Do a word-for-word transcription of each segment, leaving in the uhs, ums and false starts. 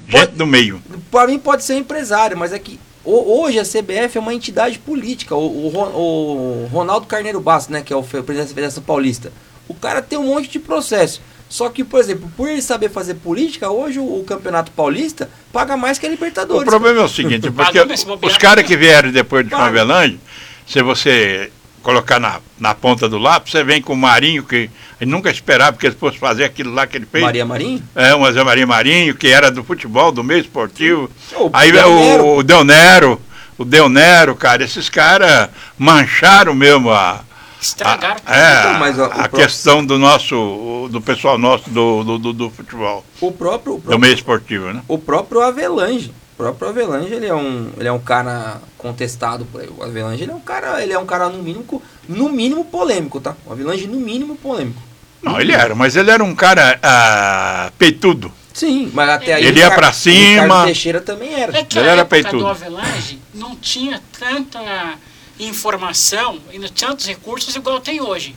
Gente pode, do meio. Para mim pode ser um empresário, mas é que hoje a C B F é uma entidade política. O, o, o Ronaldo Carneiro Bastos, né, que é o presidente da Federação Paulista, o cara tem um monte de processo. Só que, por exemplo, por ele saber fazer política, hoje o, o Campeonato Paulista paga mais que a Libertadores. O problema é o seguinte, porque os caras que vieram depois de Avelange, se você colocar na, na ponta do lápis, você vem com o Marinho, que ele nunca esperava que ele fosse fazer aquilo lá que ele fez. Maria Marinho? É, o Zé Maria Marinho, que era do futebol, do meio esportivo. O Aí Del o, o Del Nero, o Del Nero, cara, esses caras mancharam mesmo a... Estragaram. A, é, então, mas a, a próprio... questão do nosso, do pessoal nosso do, do, do, do futebol. O próprio, o próprio, do meio esportivo, né? O próprio Avelange. O próprio Avelange, ele é um, ele é um cara contestado por aí. O Avelange, ele é um cara, ele é um cara no mínimo, no mínimo polêmico, tá? O Avelange no mínimo polêmico. Não, ele era, mas ele era um cara ah, peitudo. Sim, mas até aí ele ia pra cima. O Ricardo Teixeira também era. É que ele a era época peitudo. do Avelange não tinha tanta informação e tantos recursos igual tem hoje.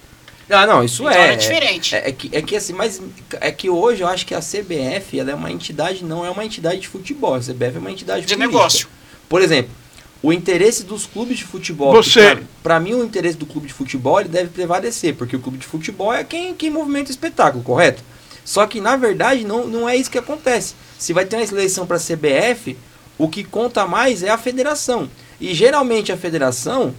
Ah, não, isso então é. Era diferente. É, é, que, é que assim, mas é que hoje eu acho que a C B F ela é uma entidade, não é uma entidade de futebol. A C B F é uma entidade de política. negócio. Por exemplo, o interesse dos clubes de futebol. Você... Para mim, o interesse do clube de futebol ele deve prevalecer, porque o clube de futebol é quem, quem movimenta o espetáculo, correto? Só que, na verdade, não, não é isso que acontece. Se vai ter uma eleição para a C B F, o que conta mais é a federação. E geralmente a federação,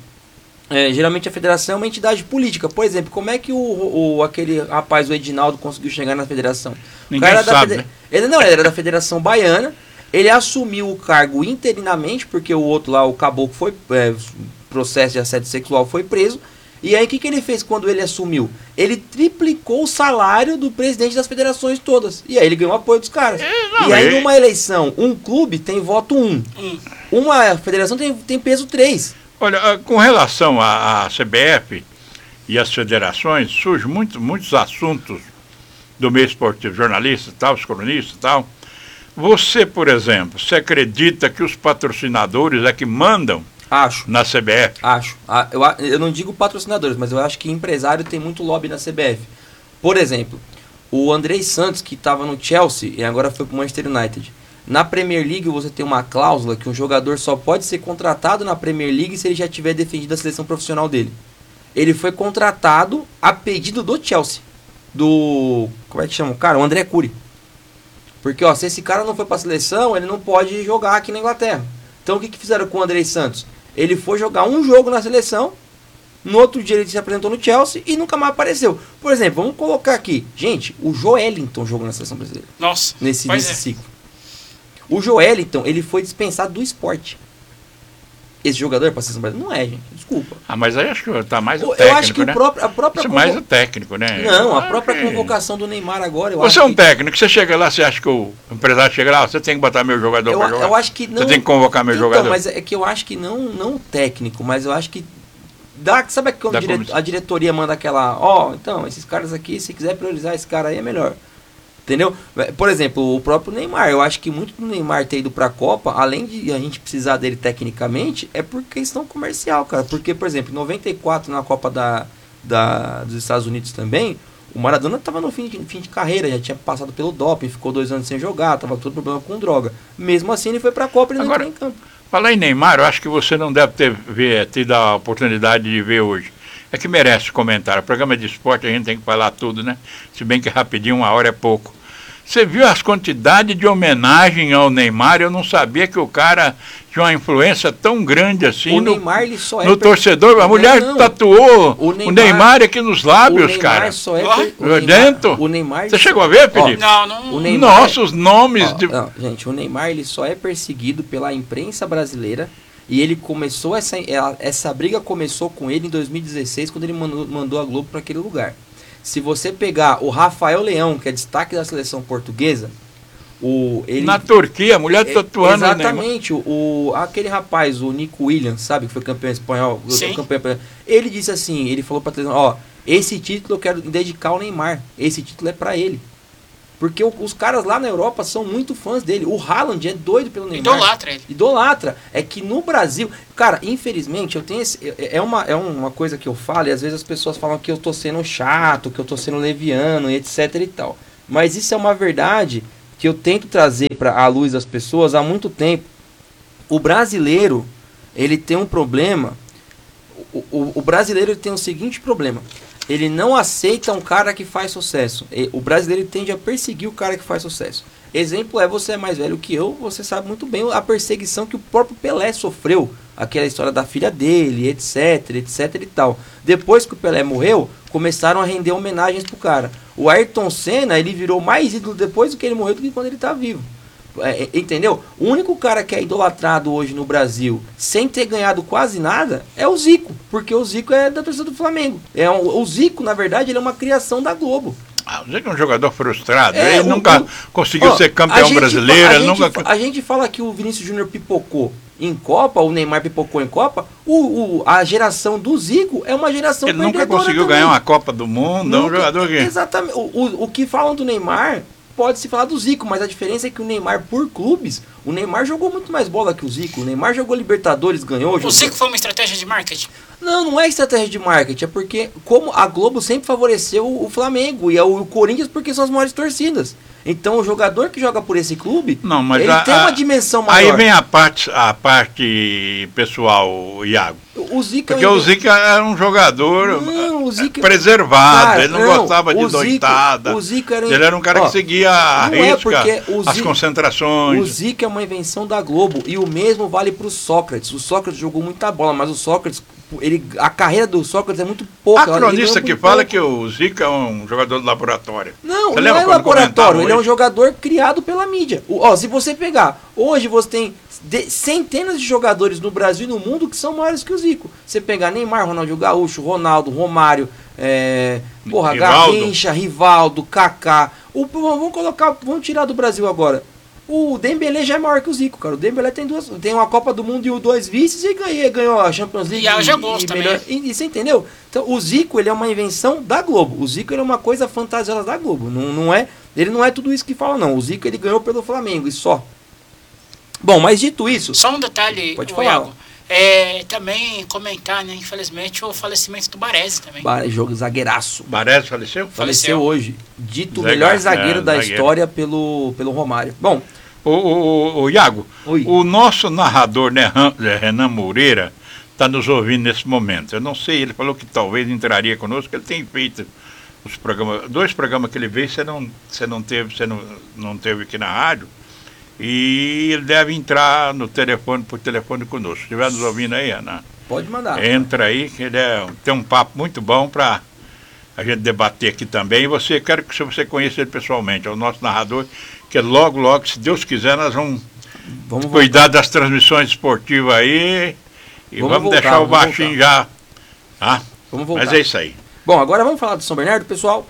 é, geralmente a federação é uma entidade política. Por exemplo, como é que o, o aquele rapaz, o Edinaldo, conseguiu chegar na federação? Ninguém o cara sabe, da né? Ele não, ele era da Federação Baiana. Ele assumiu o cargo interinamente, porque o outro lá, o caboclo, foi é, processo de assédio sexual, foi preso. E aí o que, que ele fez quando ele assumiu? Ele triplicou o salário do presidente das federações todas. E aí ele ganhou o apoio dos caras. Não, e aí numa eleição, um clube tem voto um. Hum. Uma federação tem, tem peso três. Olha, com relação à, à C B F e às federações, surgem muito, muitos assuntos do meio esportivo, jornalistas, tal, os cronistas e tal. Você, por exemplo, você acredita que os patrocinadores é que mandam Acho. na C B F? Acho. Eu, eu não digo patrocinadores, mas eu acho que empresário tem muito lobby na C B F. Por exemplo, o Andrei Santos, que estava no Chelsea e agora foi para o Manchester United. Na Premier League você tem uma cláusula que um jogador só pode ser contratado na Premier League se ele já tiver defendido a seleção profissional dele. Ele foi contratado a pedido do Chelsea. Do... Como é que chama o cara? O André Curi. Porque, ó, se esse cara não foi pra seleção, ele não pode jogar aqui na Inglaterra. Então, o que, que fizeram com o Andrei Santos? Ele foi jogar um jogo na seleção, no outro dia ele se apresentou no Chelsea e nunca mais apareceu. Por exemplo, vamos colocar aqui. Gente, o Joelinton jogou na seleção brasileira. Nossa, Nesse, nesse é. ciclo. O Joelinton, ele foi dispensado do esporte. Esse jogador para a seleção brasileira? Não é, gente. Desculpa. Ah, mas aí acho que tá mais o eu técnico, acho que né? o próprio, a própria Isso é convo... mais o técnico, né? Não, a ah, própria que... convocação do Neymar agora, eu você acho é um que... técnico, você chega lá, você acha que o empresário chega lá, você tem que botar meu jogador eu, para jogar? Eu acho que não... Você tem que convocar meu então, jogador? Mas é que eu acho que não, não técnico, mas eu acho que... Dá, sabe quando a, dire... a diretoria manda aquela... Ó, oh, então, esses caras aqui, se quiser priorizar esse cara aí, é melhor. Entendeu? Por exemplo, o próprio Neymar. Eu acho que muito do Neymar ter ido pra Copa, além de a gente precisar dele tecnicamente, é por questão comercial, cara. Porque, por exemplo, em noventa e quatro, na Copa da, da, dos Estados Unidos também, o Maradona tava no fim de, fim de carreira, já tinha passado pelo doping, ficou dois anos sem jogar, tava todo problema com droga. Mesmo assim, ele foi pra Copa e ele não entrou em campo. Falar em Neymar, eu acho que você não deve ter ver, tido a oportunidade de ver hoje. É que merece comentário. O programa de esporte a gente tem que falar tudo, né? Se bem que rapidinho, uma hora é pouco. Você viu as quantidades de homenagem ao Neymar? Eu não sabia que o cara tinha uma influência tão grande assim o no, Neymar, ele só é no per... torcedor. A mulher não, tatuou o Neymar, o Neymar aqui nos lábios, o Neymar cara. Só é per... o Neymar, dentro? O Neymar Você chegou a ver, Felipe? Não, não. O Neymar, Nossa, os nomes... ó, de... não, gente, o Neymar ele só é perseguido pela imprensa brasileira. E ele começou, essa, essa briga começou com ele em dois mil e dezesseis, quando ele mandou, mandou a Globo para aquele lugar. Se você pegar o Rafael Leão, que é destaque da seleção portuguesa, o, ele, na Turquia, a mulher tatuando o Neymar. Exatamente, o, o, aquele rapaz, o Nico Williams, sabe, que foi campeão espanhol, campeão, ele disse assim, ele falou para a televisão, ó, esse título eu quero dedicar ao Neymar, esse título é para ele. Porque o, os caras lá na Europa são muito fãs dele. O Haaland é doido pelo Neymar. Idolatra ele. Idolatra. É que no Brasil... Cara, infelizmente, eu tenho esse... É uma, é uma coisa que eu falo e às vezes as pessoas falam que eu tô sendo chato, que eu tô sendo leviano e etc e tal. Mas isso é uma verdade que eu tento trazer para a luz das pessoas há muito tempo. O brasileiro, ele tem um problema. O, o, o brasileiro tem o seguinte problema. Ele não aceita um cara que faz sucesso. O brasileiro tende a perseguir o cara que faz sucesso. Exemplo é, você é mais velho que eu, você sabe muito bem a perseguição que o próprio Pelé sofreu. Aquela história da filha dele, etc, etc e tal. Depois que o Pelé morreu, começaram a render homenagens pro cara. O Ayrton Senna, ele virou mais ídolo depois do que ele morreu do que quando ele tá vivo. É, entendeu? O único cara que é idolatrado hoje no Brasil, sem ter ganhado quase nada, é o Zico. Porque o Zico é da torcida do Flamengo. É um, o Zico, na verdade, ele é uma criação da Globo. Ah, o Zico é um jogador frustrado. É, ele o, nunca o, conseguiu ó, ser campeão gente, brasileiro. A, ele gente, nunca... a gente fala que o Vinícius Júnior pipocou em Copa, o Neymar pipocou em Copa. O, o, a geração do Zico é uma geração ele nunca conseguiu também. ganhar uma Copa do Mundo. Nunca, é um jogador que... Exatamente. O, o, o que falam do Neymar... Pode se falar do Zico, mas a diferença é que o Neymar, por clubes, o Neymar jogou muito mais bola que o Zico. O Neymar jogou Libertadores, ganhou. O jogou... Zico foi uma estratégia de marketing? Não, não é estratégia de marketing. É porque como a Globo sempre favoreceu o Flamengo e o Corinthians porque são as maiores torcidas. Então o jogador que joga por esse clube, não, mas ele a, tem uma dimensão Aí maior. vem a parte, a parte pessoal, Iago. O Zico porque é um... o Zico era um jogador não, o Zico... preservado, cara, ele não, não gostava de o Zico, doitada. O Zico era... Ele era um cara Ó, que seguia a risca, é o Zico, as concentrações. O Zico é uma invenção da Globo e o mesmo vale para o Sócrates. O Sócrates jogou muita bola, mas o Sócrates, ele, a carreira do Sócrates é muito pouca. A cronista que fala pouco. que o Zico é um jogador de laboratório. Não, você não é laboratório, ele é um jogador criado pela mídia. O, ó, se você pegar, hoje você tem de, centenas de jogadores no Brasil e no mundo que são maiores que o Zico. Você pegar Neymar, Ronaldinho Gaúcho, Ronaldo, Romário, é, porra, Rivaldo. Garrincha, Rivaldo, Kaká. O, vamos colocar, vamos tirar do Brasil agora. O Dembélé já é maior que o Zico, cara. O Dembélé tem duas, tem uma Copa do Mundo e dois vices e ganhou, ganhou a Champions League. E a Jagos também. Melhor, e, e você entendeu? Então o Zico, ele é uma invenção da Globo. O Zico, ele é uma coisa fantasiosa da Globo. Não, não é, ele não é tudo isso que fala, não. O Zico, ele ganhou pelo Flamengo e só. Bom, mas dito isso... Só um detalhe, pode falar. Iago. É, também comentar, né, infelizmente, o falecimento do Baresi também. Bar, jogo zagueiraço. Baresi faleceu? Faleceu? Faleceu hoje. Dito o Zaga, melhor zagueiro é, da zagueiro. história pelo, pelo Romário. Bom... O, o, o Iago, Oi. o nosso narrador, né, Renan Moreira, está nos ouvindo nesse momento. Eu não sei, ele falou que talvez entraria conosco, ele tem feito os programas, dois programas que ele veio, você não, você não teve, você não, não teve aqui na rádio, e ele deve entrar no telefone, por telefone conosco. Se estiver nos ouvindo aí, Ana, pode mandar. Entra aí, que ele é, tem um papo muito bom para a gente debater aqui também. E você, quero que você conheça ele pessoalmente, é o nosso narrador, que logo, logo, se Deus quiser, nós vamos, vamos cuidar voltar. das transmissões esportivas aí e vamos, vamos voltar, deixar o baixinho voltar. já. Tá? Vamos voltar. Mas é isso aí. Bom, agora vamos falar do São Bernardo, pessoal.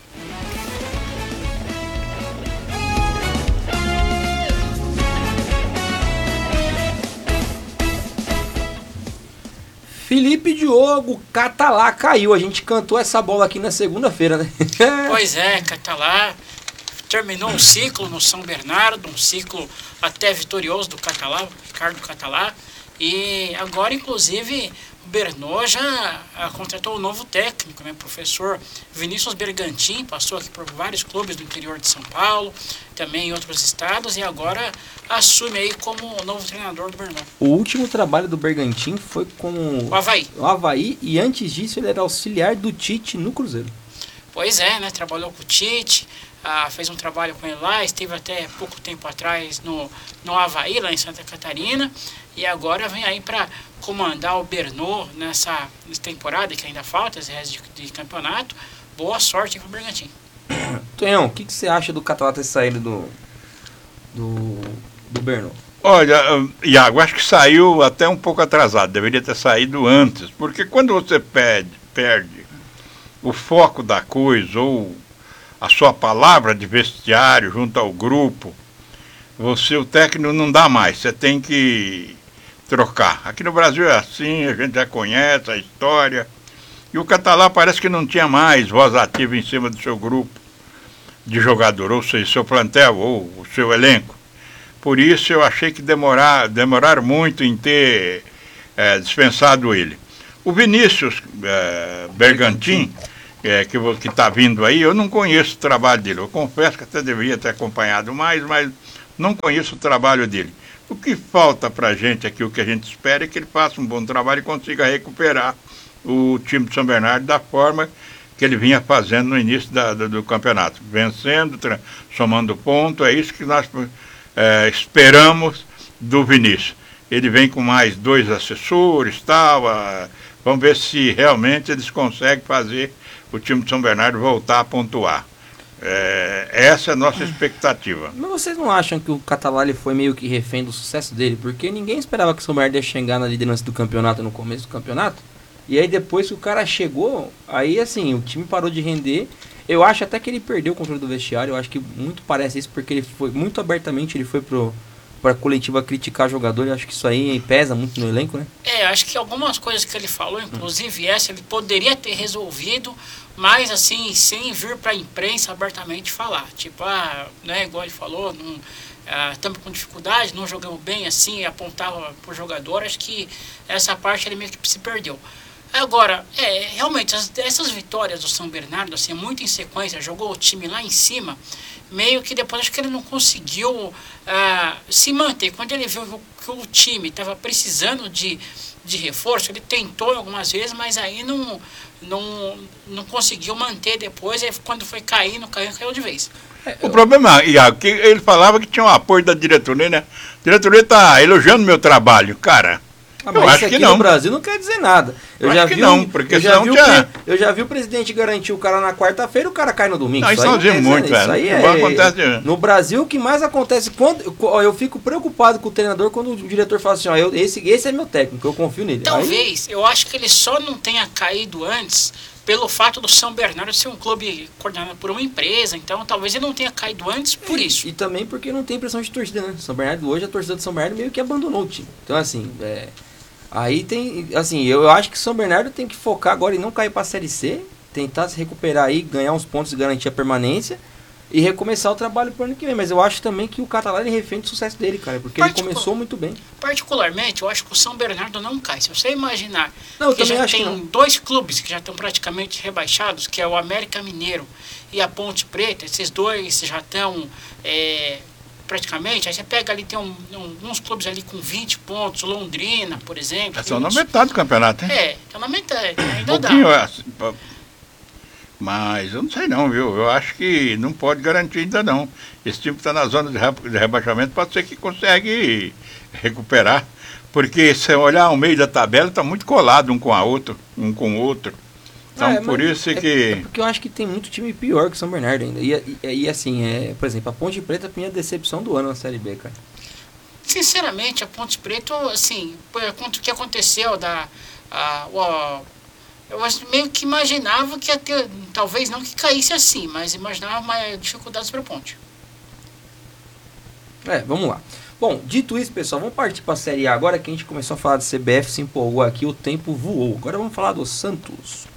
Felipe Diogo, Catalá caiu. A gente cantou essa bola aqui na segunda-feira, né? Pois é, Catalá terminou um ciclo no São Bernardo, um ciclo até vitorioso do Catalá, Ricardo Catalá. E agora, inclusive, o Bernô já a, contratou um novo técnico, né? Professor Vinícius Bergantin, passou aqui por vários clubes do interior de São Paulo, também em outros estados, e agora assume aí como novo treinador do Bernô. O último trabalho do Bergantin foi com o Avaí. o Avaí, e antes disso ele era auxiliar do Tite no Cruzeiro. Pois é, né? Trabalhou com o Tite, ah, fez um trabalho com ele lá, esteve até pouco tempo atrás no, no Avaí, lá em Santa Catarina, e agora vem aí para comandar o Bernô nessa, nessa temporada, que ainda falta, esse resto de, de campeonato. Boa sorte com o Bergantin. Tonhão, o que, que você acha do Catalá ter saído do, do, do Bernô? Olha, Iago, acho que saiu até um pouco atrasado, deveria ter saído antes, porque quando você perde, perde o foco da coisa ou a sua palavra de vestiário junto ao grupo, você, o técnico não dá mais, você tem que trocar. Aqui no Brasil é assim, a gente já conhece a história, e o Catalá parece que não tinha mais voz ativa em cima do seu grupo de jogador, ou seja, seu plantel ou o seu elenco. Por isso eu achei que demorar, demoraram muito em ter é, dispensado ele. O Vinícius é, Bergantin é, que está vindo aí, eu não conheço o trabalho dele. Eu confesso que até deveria ter acompanhado mais, mas não conheço o trabalho dele. O que falta para a gente aqui, o que a gente espera é que ele faça um bom trabalho e consiga recuperar o time de São Bernardo da forma que ele vinha fazendo no início da, do, do campeonato. Vencendo, somando ponto, é isso que nós é, esperamos do Vinícius. Ele vem com mais dois assessores, tal, a, vamos ver se realmente eles conseguem fazer o time de São Bernardo voltar a pontuar. É, essa é a nossa expectativa. Mas vocês não acham que o Catalá foi meio que refém do sucesso dele? Porque ninguém esperava que o São Bernardo ia chegar na liderança do campeonato no começo do campeonato. E aí depois que o cara chegou, aí assim, o time parou de render. Eu acho até que ele perdeu o controle do vestiário. Eu acho que muito parece isso, porque ele foi muito abertamente, ele foi pro... para a coletiva criticar jogador, eu acho que isso aí pesa muito no elenco, né? É, acho que algumas coisas que ele falou, inclusive essa, ele poderia ter resolvido, mas assim, sem vir para a imprensa abertamente falar. Tipo, ah, né, igual ele falou, não, ah, estamos com dificuldade, não jogamos bem assim, apontava para o jogador, acho que essa parte ele meio que se perdeu. Agora, é, realmente, as, essas vitórias do São Bernardo, assim, muito em sequência, jogou o time lá em cima, meio que depois acho que ele não conseguiu ah, se manter. Quando ele viu que o time estava precisando de, de reforço, ele tentou algumas vezes, mas aí não, não, não conseguiu manter depois, aí quando foi caindo, caiu, caiu de vez. É, o eu... problema, Iago, que ele falava que tinha um apoio da diretoria, né? A diretoria está elogiando meu trabalho, cara. Ah, mas eu acho que não. No Brasil não quer dizer nada. Eu, eu já vi, não, porque eu já vi tinha... o, eu já vi o presidente garantir o cara na quarta-feira, o cara cai no domingo. Não, isso não dizer muito, velho. Isso aí é, acontece... No Brasil, o que mais acontece quando eu fico preocupado com o treinador quando o diretor fala assim, ó, eu, esse, esse é meu técnico, eu confio nele. Talvez, aí... eu acho que ele só não tenha caído antes pelo fato do São Bernardo ser um clube coordenado por uma empresa, então talvez ele não tenha caído antes por e, isso. E também porque não tem pressão de torcida, né? São Bernardo hoje, a torcida do São Bernardo meio que abandonou o time. Então assim, é... Aí tem, assim, eu acho que São Bernardo tem que focar agora em não cair para a Série C, tentar se recuperar aí, ganhar uns pontos e garantir a permanência e recomeçar o trabalho pro ano que vem. Mas eu acho também que o Catalá ele refém do sucesso dele, cara, porque Particu- ele começou muito bem. Particularmente, eu acho que o São Bernardo não cai. Se você imaginar não, que já tem que dois clubes que já estão praticamente rebaixados, que é o América Mineiro e a Ponte Preta, esses dois já estão... É, praticamente, aí você pega ali, tem um, um, uns clubes ali com vinte pontos, Londrina, por exemplo. Estão na metade do campeonato, hein? É, estão na metade, ainda um pouquinho, dá. Assim, mas eu não sei não, viu? Eu acho que não pode garantir ainda não. Esse time que está na zona de rebaixamento pode ser que consegue recuperar, porque se olhar o meio da tabela, está muito colado um com a outro, um com o outro. Então, é, por isso é, que... É porque eu acho que tem muito time pior que o São Bernardo ainda. E, e, e assim, é, por exemplo, a Ponte Preta foi a minha decepção do ano na Série B, cara. Sinceramente, a Ponte Preta, assim, quanto o que aconteceu da... A, a, eu meio que imaginava que ia ter, talvez não que caísse assim, mas imaginava mais dificuldades para a Ponte. É, vamos lá. Bom, dito isso, pessoal, vamos partir para a Série A agora que a gente começou a falar de C B F, se empolgou aqui, o tempo voou. Agora vamos falar do Santos.